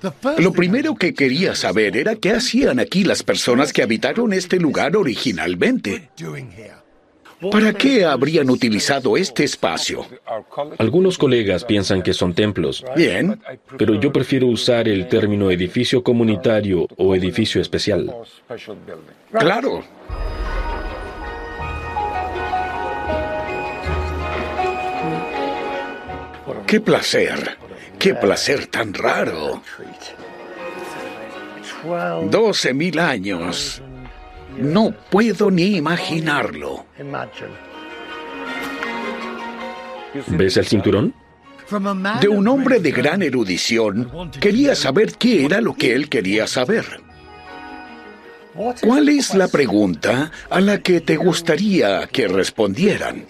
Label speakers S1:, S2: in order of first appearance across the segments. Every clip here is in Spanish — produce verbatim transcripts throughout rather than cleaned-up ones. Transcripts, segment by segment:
S1: Lo primero que quería saber era qué hacían aquí las personas que habitaron este lugar originalmente. ¿Para qué habrían utilizado este espacio?
S2: Algunos colegas piensan que son templos.
S1: Bien.
S2: Pero yo prefiero usar el término edificio comunitario o edificio especial.
S1: Claro. ¡Qué placer! ¡Qué placer tan raro! Doce mil años. No puedo ni imaginarlo.
S2: ¿Ves el cinturón?
S1: De un hombre de gran erudición, quería saber qué era lo que él quería saber. ¿Cuál es la pregunta a la que te gustaría que respondieran?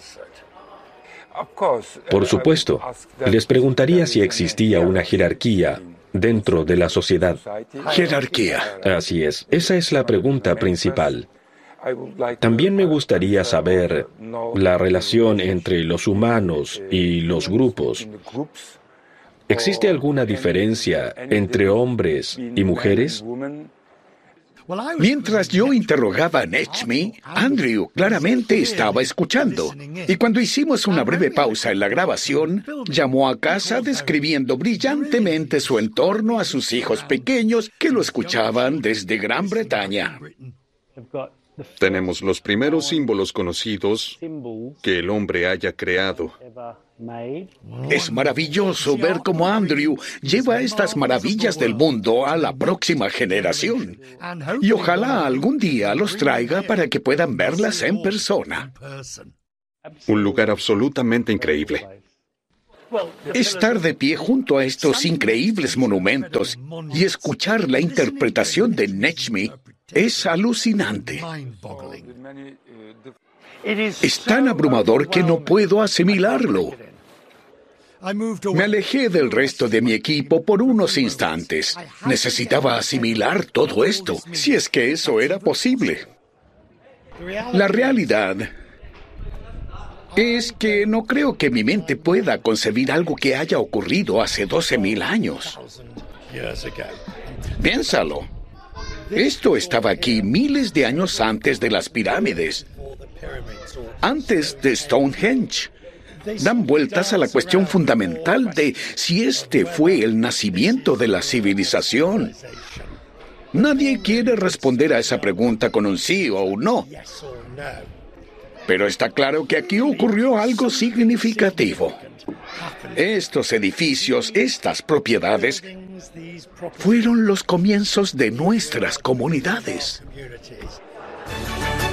S2: Por supuesto, les preguntaría si existía una jerarquía dentro de la sociedad.
S1: Jerarquía.
S2: Así es, esa es la pregunta principal. También me gustaría saber la relación entre los humanos y los grupos. ¿Existe alguna diferencia entre hombres y mujeres?
S1: Mientras yo interrogaba a Nechmi, Andrew claramente estaba escuchando. Y cuando hicimos una breve pausa en la grabación, llamó a casa describiendo brillantemente su entorno a sus hijos pequeños que lo escuchaban desde Gran Bretaña.
S3: Tenemos los primeros símbolos conocidos que el hombre haya creado.
S1: Es maravilloso ver cómo Andrew lleva estas maravillas del mundo a la próxima generación. Y ojalá algún día los traiga para que puedan verlas en persona.
S3: Un lugar absolutamente increíble.
S1: Estar de pie junto a estos increíbles monumentos y escuchar la interpretación de Nechmi es alucinante. Es tan abrumador que no puedo asimilarlo. Me alejé del resto de mi equipo por unos instantes. Necesitaba asimilar todo esto, si es que eso era posible. La realidad es que no creo que mi mente pueda concebir algo que haya ocurrido hace doce mil años. Piénsalo. Esto estaba aquí miles de años antes de las pirámides, antes de Stonehenge. Dan vueltas a la cuestión fundamental de si este fue el nacimiento de la civilización. Nadie quiere responder a esa pregunta con un sí o un no. Pero está claro que aquí ocurrió algo significativo. Estos edificios, estas propiedades, fueron los comienzos de nuestras comunidades.